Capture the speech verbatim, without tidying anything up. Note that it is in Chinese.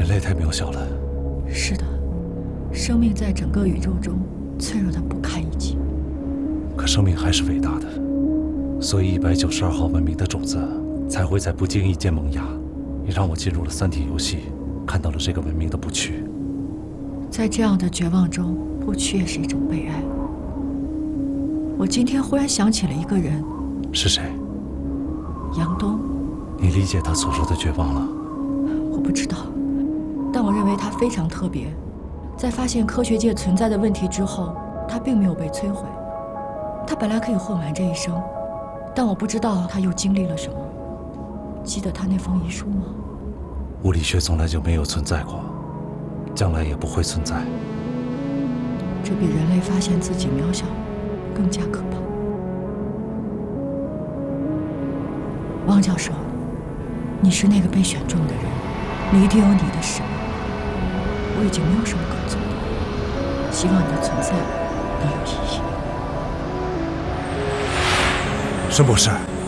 人类太渺小了。 是的，生命在整个宇宙中脆弱的不堪一击。 可生命还是伟大的，所以一百九十二号文明的种子才会在不经意间萌芽，也让我进入了三体游戏，看到了这个文明的不屈。 在这样的绝望中，不屈也是一种悲哀。我今天忽然想起了一个人。 是谁？ 杨东。 你理解他所说的绝望了？ 我不知道，但我认为他非常特别。在发现科学界存在的问题之后，他并没有被摧毁。他本来可以混完这一生，但我不知道他又经历了什么。记得他那封遗书吗？ 物理学从来就没有存在过，将来也不会存在。 这比人类发现自己渺小更加可怕。汪教授，你是那个被选中的人，你一定有你的使命。我已经没有什么可做的，希望你的存在能有意义。 申博士。